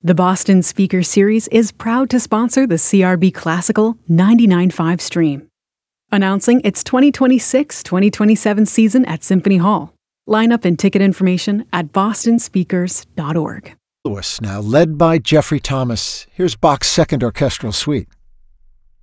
The Boston Speaker Series is proud to sponsor the CRB Classical 99.5 stream. Announcing its 2026-2027 season at Symphony Hall. Lineup and ticket information at bostonspeakers.org. Now led by Jeffrey Thomas, here's Bach's Second Orchestral Suite.